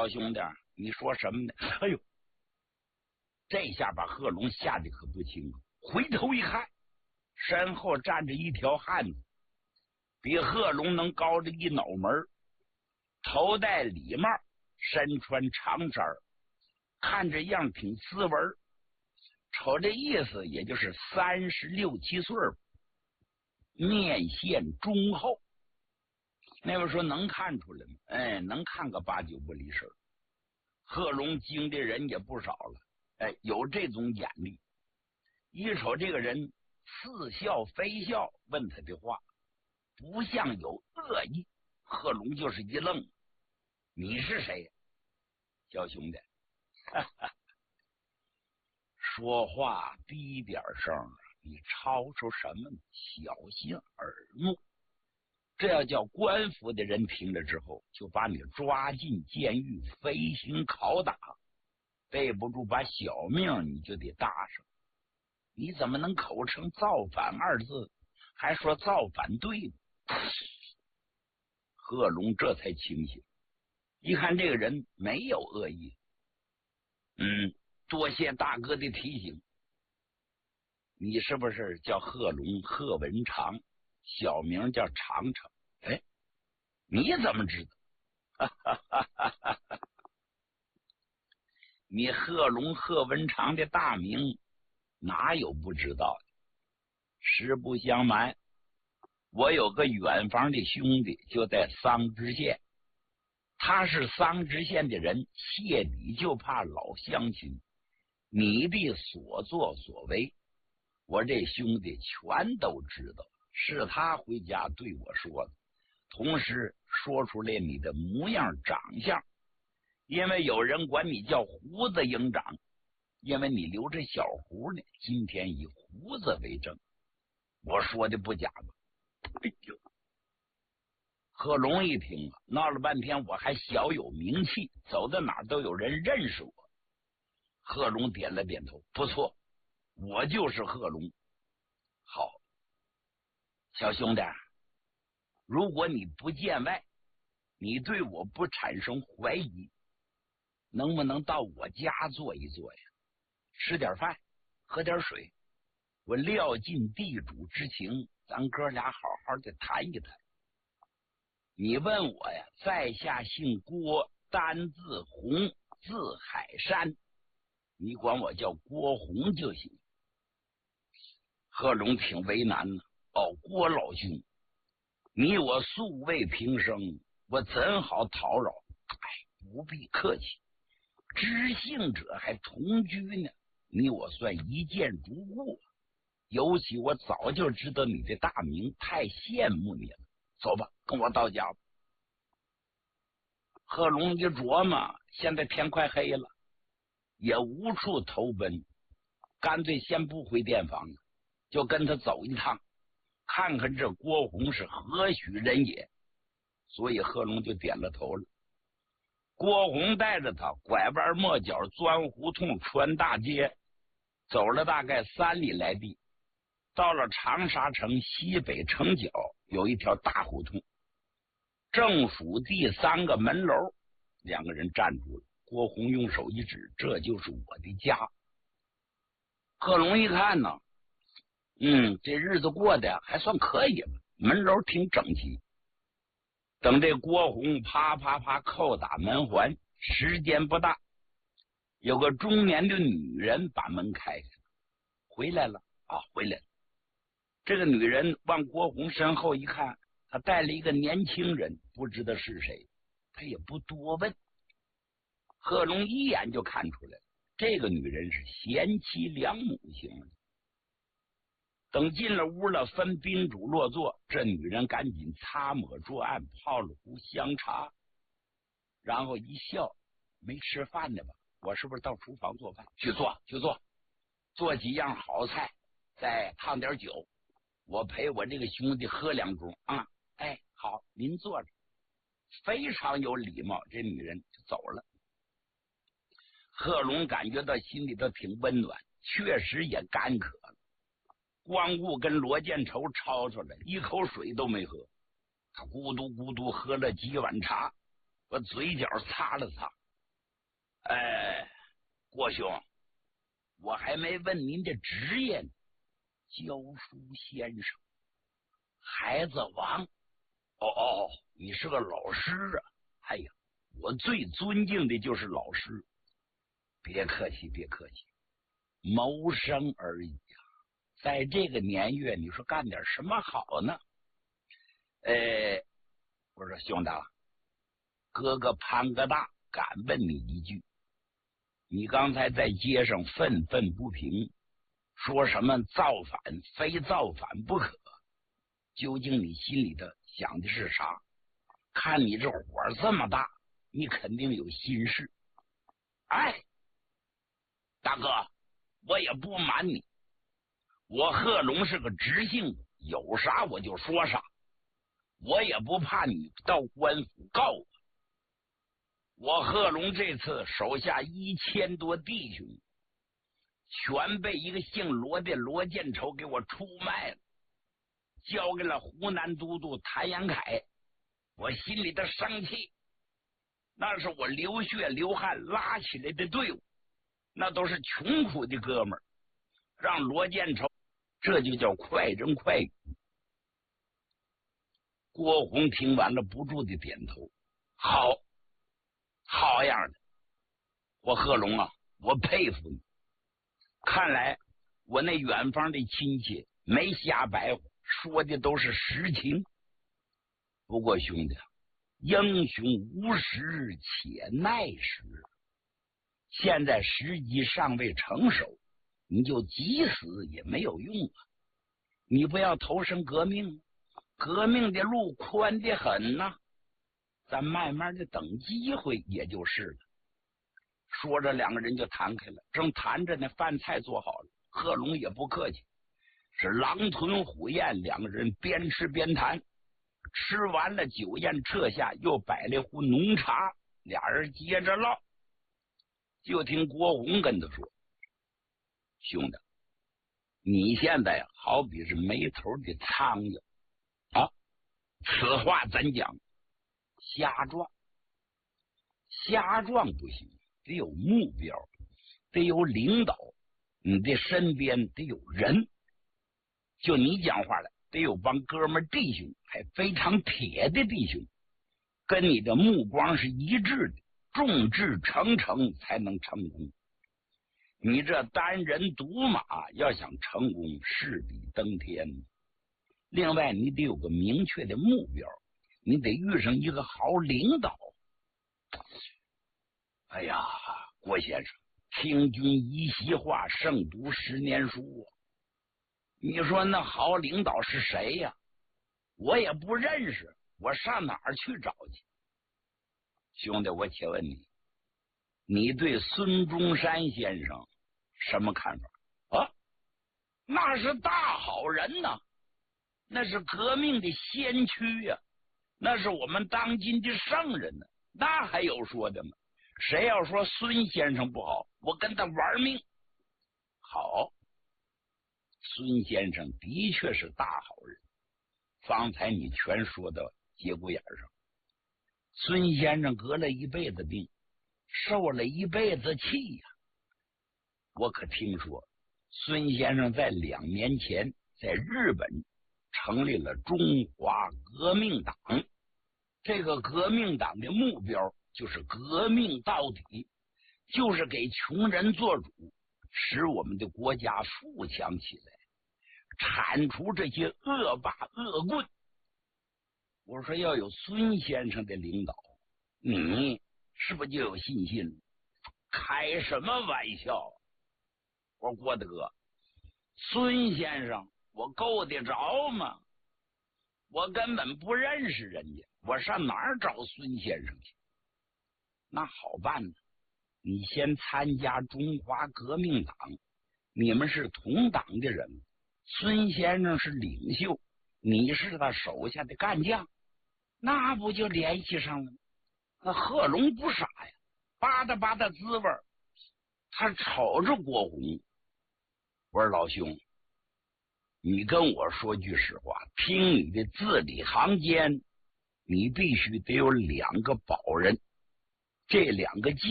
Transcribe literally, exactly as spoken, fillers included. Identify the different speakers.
Speaker 1: 小兄弟，你说什么呢？哎呦，这下把贺龙吓得可不轻啊！回头一看，身后站着一条汉子，比贺龙能高着一脑门，头戴礼帽，身穿长衫，看着样挺斯文，瞅这意思也就是三十六七岁，面线忠厚。那位说能看出来吗？哎，能看个八九不离十。贺龙经的人也不少了，哎，有这种眼力。一瞅这个人似笑非笑，问他的话不像有恶意，贺龙就是一愣：“你是谁呀？”小兄弟，哈哈，说话低点声，你吵吵什么呢？小心耳目。这要叫官府的人听了之后，就把你抓进监狱，飞行拷打，背不住把小命你就得搭上。你怎么能口称造反二字，还说造反对呢？贺龙这才清醒，一看这个人没有恶意。嗯，多谢大哥的提醒。你是不是叫贺龙？贺文长，小名叫长长。哎，你怎么知道？哈哈哈哈哈！你贺龙贺文长的大名哪有不知道的？实不相瞒，我有个远房的兄弟就在桑植县，他是桑植县的人，谢礼就怕老乡亲，你的所作所为我这兄弟全都知道，是他回家对我说的，同时说出来你的模样长相，因为有人管你叫胡子营长，因为你留着小胡呢，今天以胡子为证，我说的不假吧？哎呦，贺龙一听啊，闹了半天我还小有名气，走到哪都有人认识我。贺龙点了点头，不错，我就是贺龙。好，小兄弟，如果你不见外，你对我不产生怀疑，能不能到我家坐一坐呀？吃点饭，喝点水，我料尽地主之情，咱哥俩好好的谈一谈。你问我呀，在下姓郭，单字洪，字海山，你管我叫郭洪就行。贺龙挺为难呢。哦，郭老兄，你我素未平生，我怎好讨扰？哎，不必客气，知姓者还同居呢，你我算一见如故。尤其我早就知道你的大名，太羡慕你了。走吧，跟我到家吧。贺龙一琢磨，现在天快黑了，也无处投奔，干脆先不回店房了，就跟他走一趟，看看这郭洪是何许人也。所以贺龙就点了头了。郭洪带着他拐弯抹角，钻胡同，穿大街，走了大概三里来地，到了长沙城西北城角有一条大胡同，正数第三个门楼，两个人站住了。郭洪用手一指，这就是我的家。贺龙一看呢，嗯，这日子过得还算可以吧，门楼挺整齐。等这郭洪啪啪啪叩打门环，时间不大，有个中年的女人把门开开了，回来了啊，回来了。这个女人往郭洪身后一看，她带了一个年轻人，不知道是谁，她也不多问。贺龙一眼就看出来了，这个女人是贤妻良母型的。等进了屋了，分宾主落座，这女人赶紧擦抹桌案，泡了壶香茶，然后一笑，没吃饭的吧？我是不是到厨房做饭？去做，去做，做几样好菜，再烫点酒，我陪我这个兄弟喝两盅啊！哎，好，您坐着。非常有礼貌，这女人就走了。贺龙感觉到心里头挺温暖，确实也干渴了。光顾跟罗建仇吵吵了，一口水都没喝。他咕嘟咕嘟喝了几碗茶，把嘴角擦了擦， 哎，郭兄，我还没问您的职业呢。教书先生，孩子王。哦哦，你是个老师啊！哎呀，我最尊敬的就是老师。别客气，别客气，谋生而已啊。在这个年月，你说干点什么好呢？呃，我说兄弟，哥哥潘哥大敢问你一句，你刚才在街上愤愤不平，说什么造反非造反不可，究竟你心里的想的是啥？看你这火这么大，你肯定有心事。哎，大哥，我也不瞒你，我贺龙是个直性子，有啥我就说啥，我也不怕你到官府告我。我贺龙这次手下一千多弟兄，全被一个姓罗的罗建筹给我出卖了，交给了湖南都督谭延闿。我心里的生气，那是我流血流汗拉起来的队伍，那都是穷苦的哥们儿，让罗建筹，这就叫快人快语。郭洪听完了不住的点头，好好样的，我贺龙啊，我佩服你。看来我那远方的亲戚没瞎白话，说的都是实情。不过兄弟，英雄无时且耐时，现在时机尚未成熟，你就急死也没有用啊！你不要投身革命，革命的路宽得很呐、啊，咱慢慢的等机会也就是了。说着，两个人就谈开了，正谈着呢，饭菜做好了，贺龙也不客气，是狼吞虎咽，两个人边吃边谈。吃完了酒宴撤下，又摆了壶浓茶，俩人接着唠。就听郭洪跟他说：“兄弟，你现在好比是没头的苍蝇啊！此话怎讲？瞎撞，瞎撞不行，得有目标，得有领导，你的身边得有人。就你讲话了，得有帮哥们弟兄，还非常铁的弟兄，跟你的目光是一致的，众志成城才能成功。你这单人独马要想成功，势比登天。另外，你得有个明确的目标，你得遇上一个好领导。哎呀，郭先生，听君一席话，胜读十年书啊！你说那好领导是谁呀？我也不认识，我上哪儿去找去？兄弟，我且问你，你对孙中山先生什么看法啊？那是大好人呐、啊，那是革命的先驱呀、啊，那是我们当今的圣人呢、啊，那还有说的吗？谁要说孙先生不好，我跟他玩命。好，孙先生的确是大好人，方才你全说到节骨眼上。孙先生得了一辈子病，受了一辈子气呀、啊。我可听说孙先生在两年前在日本成立了中华革命党，这个革命党的目标就是革命到底，就是给穷人做主，使我们的国家富强起来，铲除这些恶霸恶棍。我说要有孙先生的领导，你是不是就有信心？开什么玩笑！我说郭大哥，孙先生我够得着吗？我根本不认识人家，我上哪儿找孙先生去？那好办呢，你先参加中华革命党，你们是同党的人，孙先生是领袖，你是他手下的干将，那不就联系上了吗？那贺龙不傻呀，吧嗒吧嗒滋味，他瞅着郭洪，我说老兄，你跟我说句实话，听你的字里行间，你必须得有两个保人，这两个